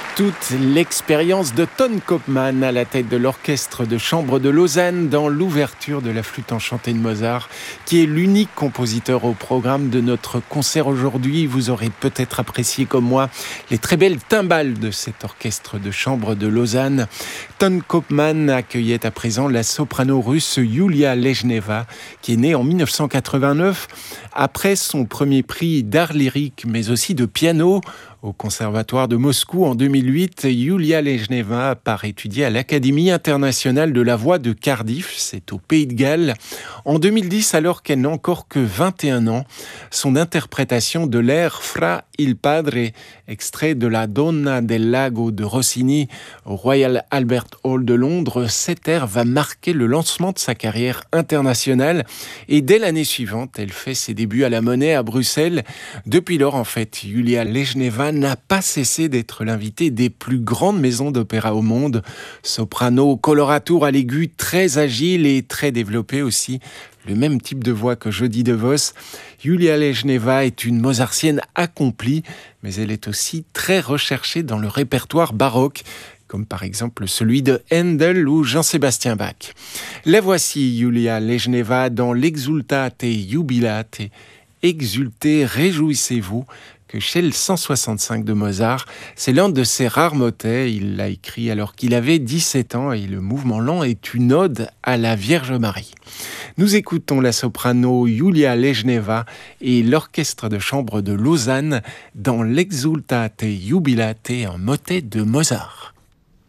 toute l'expérience de Ton Koopman à la tête de l'orchestre de chambre de Lausanne dans l'ouverture de la flûte enchantée de Mozart, qui est l'unique compositeur au programme de notre concert aujourd'hui. Vous aurez peut-être apprécié comme moi les très belles timbales de cet orchestre de chambre de Lausanne. Ton Koopman accueillait à présent la soprano russe Yulia Lejneva, qui est née en 1989 après son premier prix d'art lyrique mais aussi de piano au Conservatoire de Moscou en 2008. Yulia Lejneva part étudier à l'Académie internationale de la voix de Cardiff, c'est au Pays de Galles. En 2010, alors qu'elle n'a encore que 21 ans, son interprétation de l'air Fra il Padre, extrait de la Donna del Lago de Rossini au Royal Albert Hall de Londres, cet air va marquer le lancement de sa carrière internationale et dès l'année suivante, elle fait ses débuts à la Monnaie à Bruxelles. Depuis lors, en fait, Yulia Lejneva n'a pas cessé d'être l'invitée des plus grandes maisons d'opéra au monde. Soprano coloratour à l'aigu, très agile et très développé aussi. Le même type de voix que Jodie DeVos. Yulia Lejneva est une mozartienne accomplie, mais elle est aussi très recherchée dans le répertoire baroque, comme par exemple celui de Handel ou Jean-Sébastien Bach. La voici, Yulia Lejneva, dans l'Exultate Jubilate. Exultez, réjouissez-vous, que chez le 165 de Mozart, c'est l'un de ses rares motets. Il l'a écrit alors qu'il avait 17 ans et le mouvement lent est une ode à la Vierge Marie. Nous écoutons la soprano Yulia Lejneva et l'orchestre de chambre de Lausanne dans l'Exultate Jubilate en motet de Mozart.